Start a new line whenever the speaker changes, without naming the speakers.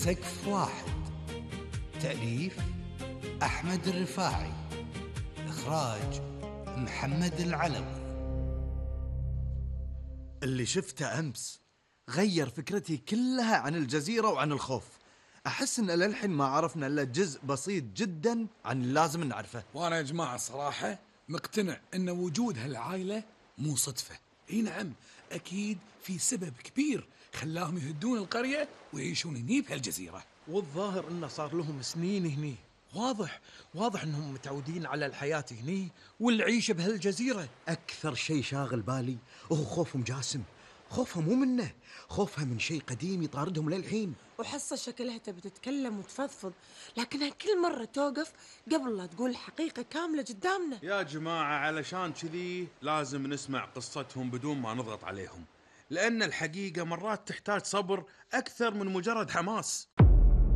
سقف واحد. تأليف أحمد الرفاعي. إخراج محمد العلوي.
اللي شفته أمس غير فكرتي كلها عن الجزيرة وعن الخوف. أحس إن للحين ما عرفنا إلا جزء بسيط جدا عن اللازم نعرفه.
وأنا يا جماعة الصراحة مقتنع إن وجود هالعائلة مو صدفة. إي نعم، أكيد في سبب كبير خلاهم يهدون القرية ويعيشون هني بهالجزيرة.
والظاهر إنه صار لهم سنين هني. واضح إنهم متعودين على الحياة هني والعيشة بهالجزيرة.
أكثر شيء شاغل بالي هو خوفهم جاسم. خوفها مو منه، خوفها من شيء قديم يطاردهم للحين.
وحصة شكلها تبي تتكلم وتفضفض، لكنها كل مرة توقف قبل لا تقول الحقيقة كاملة قدامنا.
يا جماعة علشان كذي لازم نسمع قصتهم بدون ما نضغط عليهم، لأن الحقيقة مرات تحتاج صبر أكثر من مجرد حماس.